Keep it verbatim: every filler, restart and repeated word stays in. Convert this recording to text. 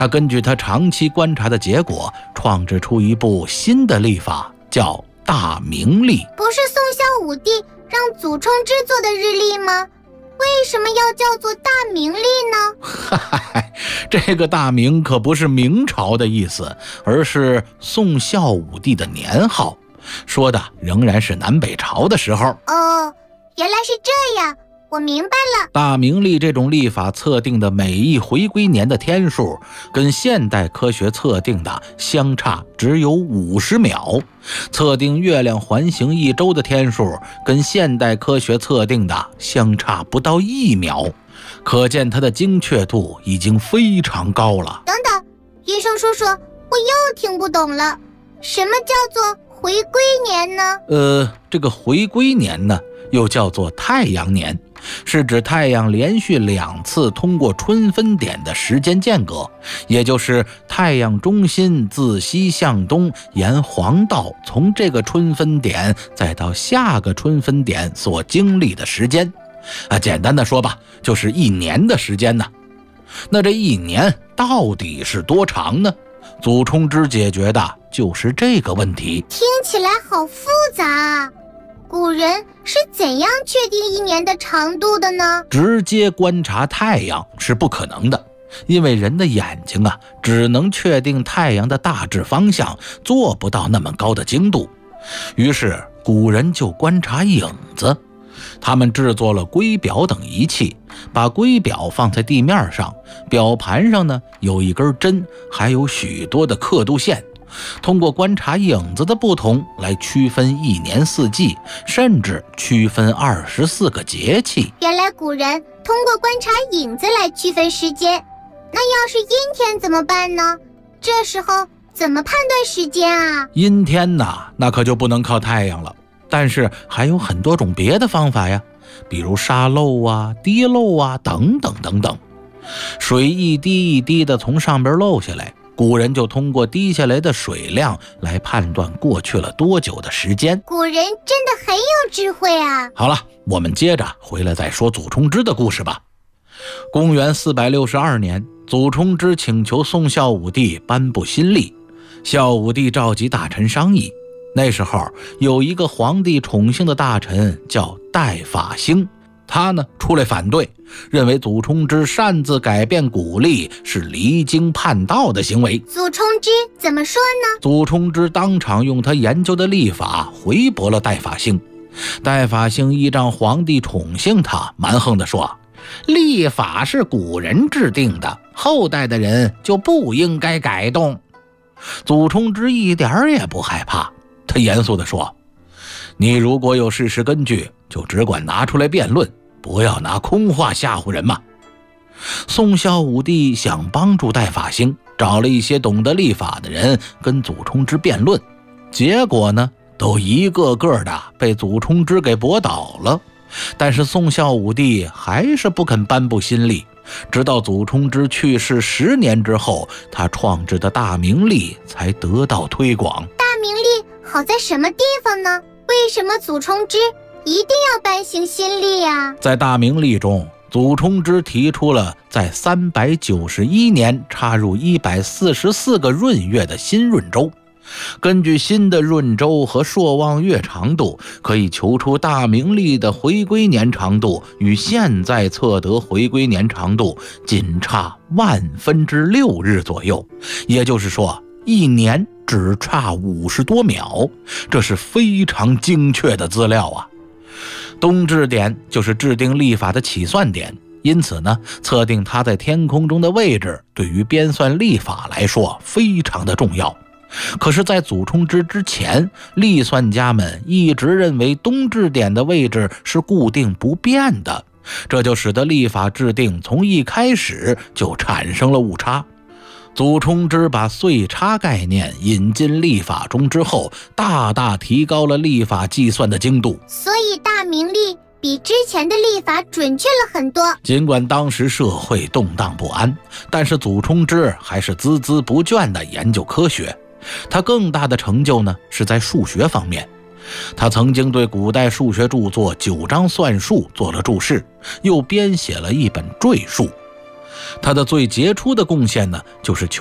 他根据他长期观察的结果，创制出一部新的历法，叫大明历。 不是宋孝武帝让祖冲之做的日历吗？为什么要叫做大明历呢？ 嗨，这个大明可不是明朝的意思，而是宋孝武帝的年号，说的仍然是南北朝的时候。 哦，原来是这样，我明白了。 大明历这种历法测定的每一回归年的天数，跟现代科学测定的相差只有五十秒。测定月亮环行一周的天数，跟现代科学测定的相差不到一秒，可见它的精确度已经非常高了。 等等，医生叔叔，我又听不懂了，什么叫做回归年呢？ 呃，这个回归年呢，又叫做太阳年，是指太阳连续两次通过春分点的时间间隔，也就是太阳中心自西向东沿黄道从这个春分点再到下个春分点所经历的时间。啊，简单的说吧，就是一年的时间呢。那这一年到底是多长呢？祖冲之解决的就是这个问题。 听起来好复杂啊。古人是怎样确定一年的长度的呢？ 直接观察太阳是不可能的，因为人的眼睛啊，只能确定太阳的大致方向，做不到那么高的精度。于是古人就观察影子，他们制作了圭表等仪器，把圭表放在地面上，表盘上呢有一根针，还有许多的刻度线。通过观察影子的不同来区分一年四季，甚至区分二十四个节气。 原来古人通过观察影子来区分时间，那要是阴天怎么办呢？这时候怎么判断时间啊？ 阴天呐，那可就不能靠太阳了，但是还有很多种别的方法呀，比如沙漏啊、滴漏啊等等等等。水一滴一滴的从上边漏下来，古人就通过滴下来的水量来判断过去了多久的时间。 古人真的很有智慧啊！ 好了，我们接着回来再说祖冲之的故事吧。公元四百六十二年，祖冲之请求宋孝武帝颁布新历，孝武帝召集大臣商议。那时候有一个皇帝宠幸的大臣叫戴法兴，他呢出来反对，认为祖冲之擅自改变古历是离经叛道的行为。 祖冲之怎么说呢？ 祖冲之当场用他研究的历法回驳了戴法兴。戴法兴依仗皇帝宠幸他，蛮横地说，历法是古人制定的，后代的人就不应该改动。祖冲之一点也不害怕，他严肃地说，你如果有事实根据，就只管拿出来辩论，不要拿空话吓唬人嘛。宋孝武帝想帮助戴法兴，找了一些懂得历法的人跟祖冲之辩论，结果呢，都一个个的被祖冲之给驳倒了。但是宋孝武帝还是不肯颁布新历，直到祖冲之去世十年之后，他创制的大明历才得到推广。 大明历好在什么地方呢？为什么祖冲之一定要颁行新历啊？在大明历中，祖冲之提出了在三百九十一年插入一百四十四个闰月的新闰周，根据新的闰周和朔望月长度，可以求出大明历的回归年长度与现在测得回归年长度仅差万分之六日左右，也就是说一年只差五十多秒，这是非常精确的资料啊。冬至点就是制定历法的起算点，因此呢，测定它在天空中的位置对于编算历法来说非常的重要。可是在祖冲之之前，历算家们一直认为冬至点的位置是固定不变的，这就使得历法制定从一开始就产生了误差。祖冲之把岁差概念引进历法中之后，大大提高了历法计算的精度， 所以大明历比之前的历法准确了很多。 尽管当时社会动荡不安，但是祖冲之还是孜孜不倦地研究科学。他更大的成就呢，是在数学方面。他曾经对古代数学著作《九章算术》做了注释，又编写了一本赘述。 他的最杰出的贡献呢，就是